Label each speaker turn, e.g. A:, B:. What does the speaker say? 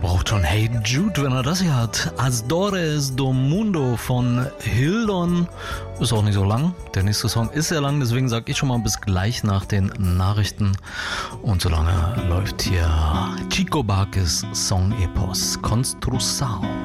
A: braucht schon Hey Jude, wenn er das hier hat. Azores do Mundo von Hildon. Ist auch nicht so lang. Der nächste Song ist sehr lang, deswegen sage ich schon mal bis gleich nach den Nachrichten. Und solange läuft hier Chico Buarque's Song Epos Construção.